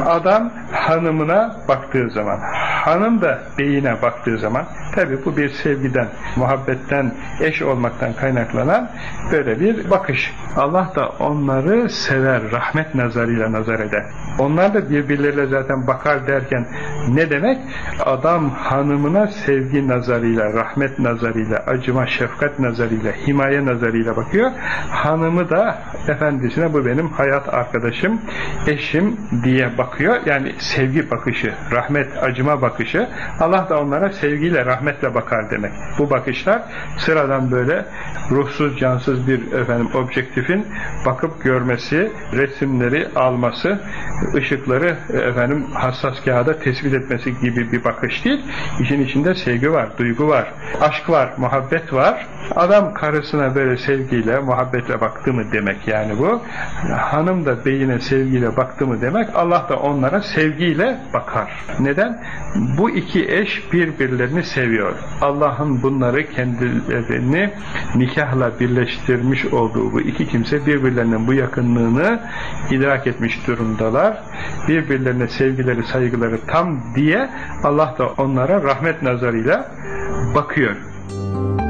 Adam hanımına baktığı zaman, hanım da beyine baktığı zaman, tabi bu bir sevgiden, muhabbetten, eş olmaktan kaynaklanan böyle bir bakış. Allah da onları sever, rahmet nazarıyla nazar eder. Onlar da birbirleriyle zaten bakar derken ne demek? Adam hanımına sevgi nazarıyla, rahmet nazarıyla, acıma, şefkat nazarıyla, himaye nazarıyla bakıyor. Hanımı da efendisine bu benim hayat arkadaşım, eşim diye bakıyor. Yani sevgi bakışı, rahmet, acıma bakışı. Allah da onlara sevgiyle, rahmetle bakar demek. Bu bakışlar sıradan böyle ruhsuz, cansız bir objektifin bakıp görmesi, resimleri alması, ışıkları hassas kağıda tespit etmesi gibi bir bakış değil. İşin içinde sevgi var, duygu var, aşk var, muhabbet var. Adam karısına böyle sevgiyle, muhabbetle baktı mı demek yani bu. Hanım da beyine sevgiyle baktı mı demek. Allah da onlara sevgiyle bakar. Neden? Bu iki eş birbirlerini seviyor. Allah'ın bunları kendilerini nikahla birleştirmiş olduğu bu iki kimse birbirlerinin bu yakınlığını idrak etmiş durumdalar. Birbirlerine sevgileri, saygıları tam diye Allah da onlara rahmet nazarıyla bakıyor.